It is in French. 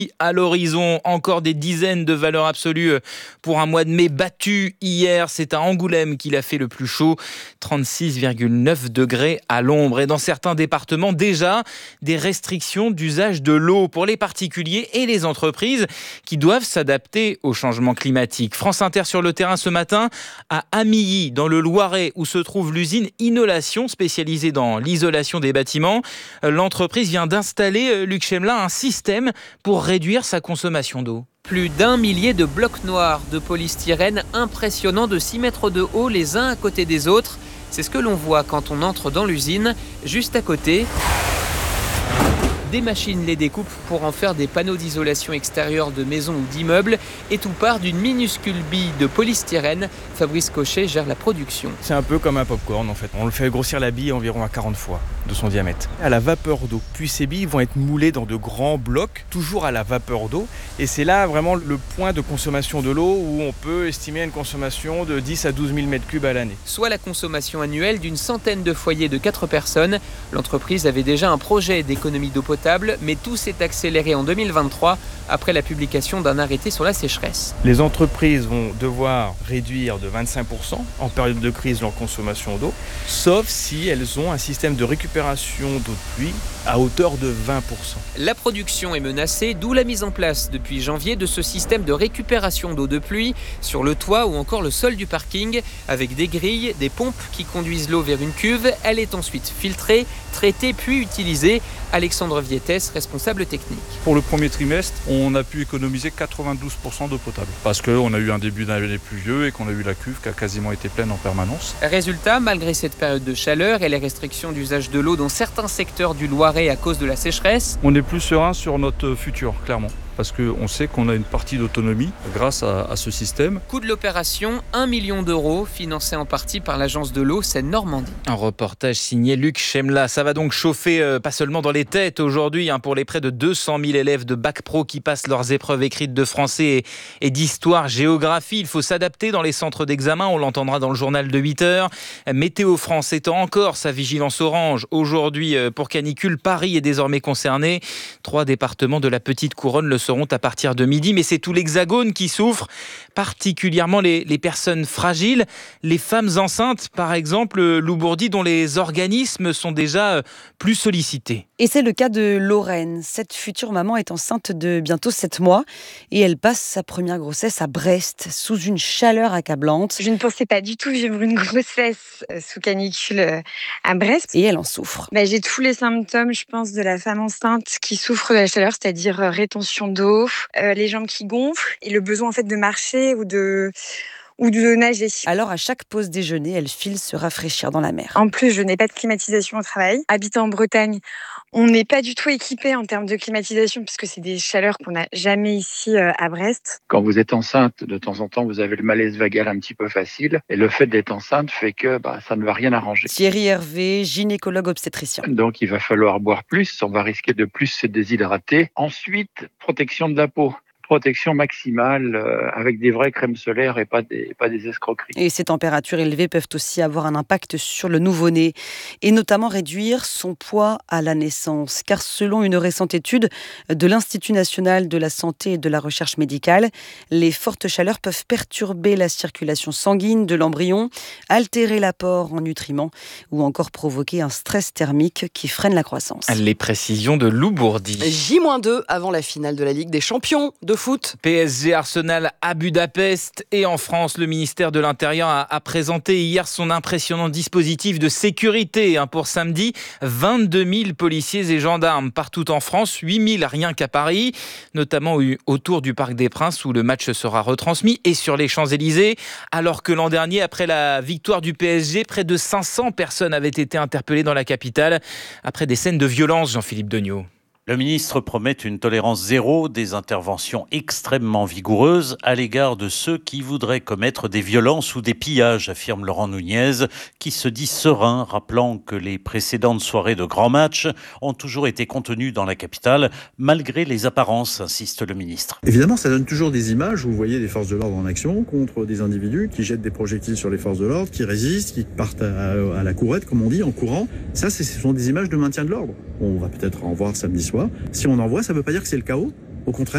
À l'horizon, encore des dizaines de valeurs absolues pour un mois de mai battu hier. C'est à Angoulême qu'il a fait le plus chaud, 36,9 degrés à l'ombre. Et dans certains départements, déjà, des restrictions d'usage de l'eau pour les particuliers et les entreprises qui doivent s'adapter au changement climatique. France Inter sur le terrain ce matin à Amilly, dans le Loiret, où se trouve l'usine Inolation, spécialisée dans l'isolation des bâtiments. L'entreprise vient d'installer, Luc Chemla, un système pour réduire sa consommation d'eau. Plus d'1 millier de blocs noirs de polystyrène impressionnants de 6 mètres de haut les uns à côté des autres. C'est ce que l'on voit quand on entre dans l'usine. Juste à côté, des machines les découpent pour en faire des panneaux d'isolation extérieure de maisons ou d'immeubles. Et tout part d'une minuscule bille de polystyrène. Fabrice Cochet gère la production. C'est un peu comme un popcorn en fait. On le fait grossir la bille environ à 40 fois de son diamètre. À la vapeur d'eau. Puis ces billes vont être moulées dans de grands blocs, toujours à la vapeur d'eau. Et c'est là vraiment le point de consommation de l'eau où on peut estimer une consommation de 10 à 12 000 m3 à l'année. Soit la consommation annuelle d'une centaine de foyers de 4 personnes. L'entreprise avait déjà un projet d'économie d'eau potable, mais tout s'est accéléré en 2023 après la publication d'un arrêté sur la sécheresse. Les entreprises vont devoir réduire de 25% en période de crise leur consommation d'eau, sauf si elles ont un système de récupération d'eau de pluie à hauteur de 20%. La production est menacée, d'où la mise en place depuis janvier de ce système de récupération d'eau de pluie sur le toit ou encore le sol du parking, avec des grilles, des pompes qui conduisent l'eau vers une cuve. Elle est ensuite filtrée, traitée puis utilisée. Alexandre Viettès, responsable technique. Pour le premier trimestre, on a pu économiser 92% d'eau potable parce qu'on a eu un début d'année pluvieux et qu'on a eu la cuve qui a quasiment été pleine en permanence. Résultat, malgré cette période de chaleur et les restrictions d'usage de l'eau dans certains secteurs du Loiret à cause de la sécheresse, on est plus serein sur notre futur, clairement. Parce qu'on sait qu'on a une partie d'autonomie grâce à ce système. Coût de l'opération, 1 million d'euros, financé en partie par l'agence de l'eau Seine-Normandie. Un reportage signé Luc Chemla. Ça va donc chauffer pas seulement dans les têtes aujourd'hui pour les près de 200 000 élèves de Bac Pro qui passent leurs épreuves écrites de français et d'histoire-géographie. Il faut s'adapter dans les centres d'examen, on l'entendra dans le journal de 8h. Météo France étend encore sa vigilance orange. Aujourd'hui, pour canicule, Paris est désormais concerné. 3 départements de la Petite Couronne le seront à partir de midi, mais c'est tout l'Hexagone qui souffre, particulièrement les personnes fragiles, les femmes enceintes, par exemple, Lou Bourdi, dont les organismes sont déjà plus sollicités. Et c'est le cas de Lorraine. Cette future maman est enceinte de bientôt 7 mois et elle passe sa première grossesse à Brest, sous une chaleur accablante. Je ne pensais pas du tout vivre une grossesse sous canicule à Brest. Et elle en souffre. J'ai tous les symptômes, je pense, de la femme enceinte qui souffre de la chaleur, c'est-à-dire rétention d'eau, les jambes qui gonflent et le besoin en fait de marcher ou de nager. Alors à chaque pause déjeuner, elle file se rafraîchir dans la mer. En plus, je n'ai pas de climatisation au travail. Habitant en Bretagne, on n'est pas du tout équipé en termes de climatisation puisque c'est des chaleurs qu'on n'a jamais ici à Brest. Quand vous êtes enceinte, de temps en temps, vous avez le malaise vagal un petit peu facile. Et le fait d'être enceinte fait que ça ne va rien arranger. Thierry Hervé, gynécologue obstétricien. Donc il va falloir boire plus, on va risquer de plus se déshydrater. Ensuite, protection de la peau. Protection maximale avec des vraies crèmes solaires et pas des escroqueries. Et ces températures élevées peuvent aussi avoir un impact sur le nouveau-né et notamment réduire son poids à la naissance. Car selon une récente étude de l'Institut national de la santé et de la recherche médicale, les fortes chaleurs peuvent perturber la circulation sanguine de l'embryon, altérer l'apport en nutriments ou encore provoquer un stress thermique qui freine la croissance. Les précisions de Lou Bourdi. J-2 avant la finale de la Ligue des Champions de foot. PSG Arsenal à Budapest et en France, le ministère de l'Intérieur a présenté hier son impressionnant dispositif de sécurité pour samedi. 22 000 policiers et gendarmes partout en France, 8 000 rien qu'à Paris, notamment autour du Parc des Princes où le match sera retransmis et sur les Champs-Élysées. Alors que l'an dernier, après la victoire du PSG, près de 500 personnes avaient été interpellées dans la capitale après des scènes de violence, Jean-Philippe Degnaud. Le ministre promet une tolérance zéro, des interventions extrêmement vigoureuses à l'égard de ceux qui voudraient commettre des violences ou des pillages, affirme Laurent Nunez, qui se dit serein, rappelant que les précédentes soirées de grands matchs ont toujours été contenues dans la capitale, malgré les apparences, insiste le ministre. Évidemment, ça donne toujours des images où vous voyez des forces de l'ordre en action contre des individus qui jettent des projectiles sur les forces de l'ordre, qui résistent, qui partent à la courette, comme on dit, en courant. Ça, ce sont des images de maintien de l'ordre. On va peut-être en voir samedi soir. Si on en voit, ça ne veut pas dire que c'est le chaos. Au contraire.